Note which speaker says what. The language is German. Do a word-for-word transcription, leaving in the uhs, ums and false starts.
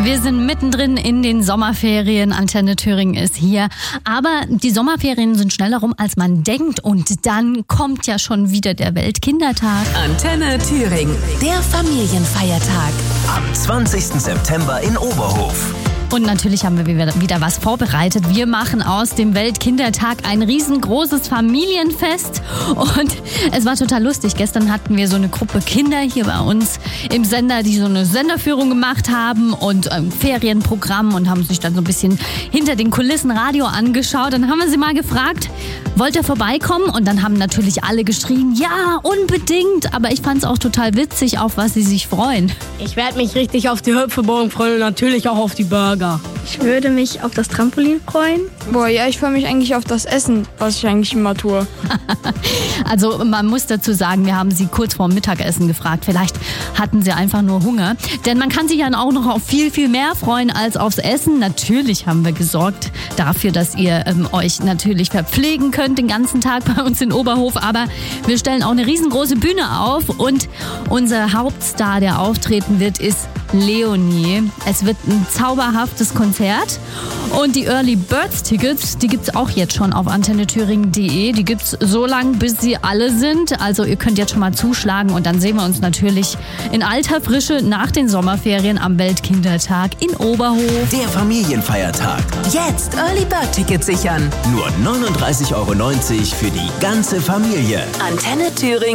Speaker 1: Wir sind mittendrin in den Sommerferien. Antenne Thüringen ist hier. Aber die Sommerferien sind schneller rum, als man denkt. Und dann kommt ja schon wieder der Weltkindertag.
Speaker 2: Antenne Thüringen, der Familienfeiertag.
Speaker 3: Am zwanzigsten September in Oberhof.
Speaker 1: Und natürlich haben wir wieder was vorbereitet. Wir machen aus dem Weltkindertag ein riesengroßes Familienfest. Und es war total lustig. Gestern hatten wir so eine Gruppe Kinder hier bei uns im Sender, die so eine Senderführung gemacht haben und ein Ferienprogramm und haben sich dann so ein bisschen hinter den Kulissen Radio angeschaut. Dann haben wir sie mal gefragt, wollt ihr vorbeikommen? Und dann haben natürlich alle geschrien, ja, unbedingt. Aber ich fand es auch total witzig, auf was sie sich freuen.
Speaker 4: Ich werde mich richtig auf die Hüpfeburgen freuen und natürlich auch auf die Burger.
Speaker 5: Ich würde mich auf das Trampolin freuen.
Speaker 6: Boah, ja, ich freue mich eigentlich auf das Essen, was ich eigentlich immer tue.
Speaker 1: Also man muss dazu sagen, wir haben sie kurz vor dem Mittagessen gefragt. Vielleicht hatten sie einfach nur Hunger. Denn man kann sich ja auch noch auf viel, viel mehr freuen als aufs Essen. Natürlich haben wir gesorgt dafür, dass ihr ähm, euch natürlich verpflegen könnt den ganzen Tag bei uns in Oberhof. Aber wir stellen auch eine riesengroße Bühne auf. Und unser Hauptstar, der auftreten wird, ist Leonie. Es wird ein zauberhaftes Konzert und die Early Birds Tickets, die gibt's auch jetzt schon auf antenne thüringen punkt de. Die gibt's so lange, bis sie alle sind. Also ihr könnt jetzt schon mal zuschlagen und dann sehen wir uns natürlich in alter Frische nach den Sommerferien am Weltkindertag in Oberhof.
Speaker 3: Der Familienfeiertag.
Speaker 2: Jetzt Early Bird Tickets sichern.
Speaker 3: Nur neununddreißig Euro neunzig für die ganze Familie.
Speaker 2: Antenne Thüringen.